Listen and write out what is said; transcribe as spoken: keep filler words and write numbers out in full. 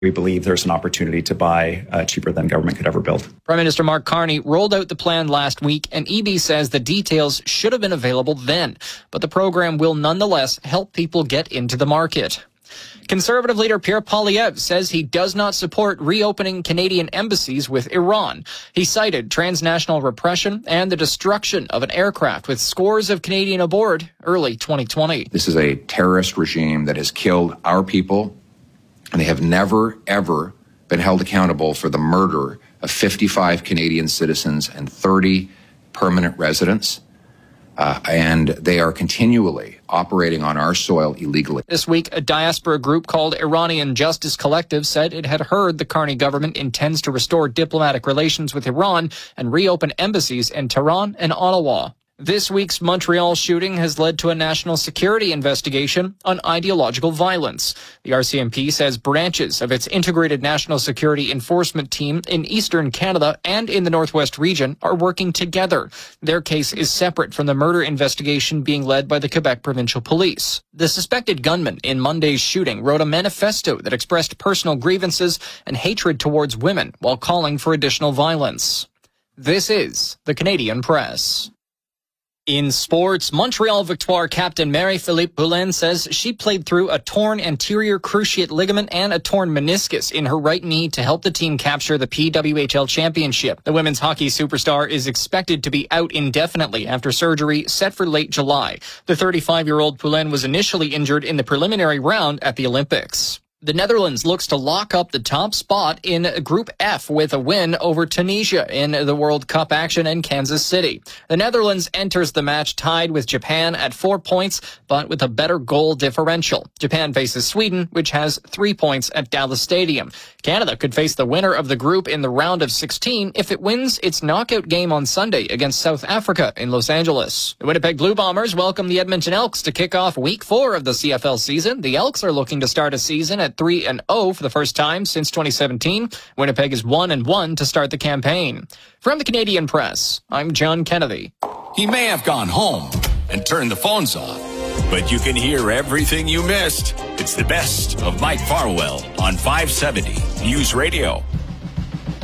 We believe there's an opportunity to buy uh, cheaper than government could ever build. Prime Minister Mark Carney rolled out the plan last week, and E B says the details should have been available then. But the program will nonetheless help people get into the market. Conservative leader Pierre Poilievre says he does not support reopening Canadian embassies with Iran. He cited transnational repression and the destruction of an aircraft with scores of Canadians aboard early twenty twenty. This is a terrorist regime that has killed our people, and they have never, ever been held accountable for the murder of fifty-five Canadian citizens and thirty permanent residents. Uh, and they are continually operating on our soil illegally. This week, a diaspora group called Iranian Justice Collective said it had heard the Carney government intends to restore diplomatic relations with Iran and reopen embassies in Tehran and Ottawa. This week's Montreal shooting has led to a national security investigation on ideological violence. The R C M P says branches of its integrated national security enforcement team in eastern Canada and in the Northwest region are working together. Their case is separate from the murder investigation being led by the Quebec Provincial Police. The suspected gunman in Monday's shooting wrote a manifesto that expressed personal grievances and hatred towards women while calling for additional violence. This is the Canadian Press. In sports, Montreal Victoire captain Marie-Philippe Poulin says she played through a torn anterior cruciate ligament and a torn meniscus in her right knee to help the team capture the P W H L championship. The women's hockey superstar is expected to be out indefinitely after surgery set for late July. The thirty-five-year-old Poulin was initially injured in the preliminary round at the Olympics. The Netherlands looks to lock up the top spot in Group F with a win over Tunisia in the World Cup action in Kansas City. The Netherlands enters the match tied with Japan at four points, but with a better goal differential. Japan faces Sweden, which has three points at Dallas Stadium. Canada could face the winner of the group in the round of sixteen if it wins its knockout game on Sunday against South Africa in Los Angeles. The Winnipeg Blue Bombers welcome the Edmonton Elks to kick off week four of the C F L season. The Elks are looking to start a season at three and oh for the first time since twenty seventeen. Winnipeg is one and one to start the campaign. From the Canadian Press, I'm John Kennedy. He may have gone home and turned the phones off, but you can hear everything you missed. It's the best of Mike Farwell on five seventy News Radio.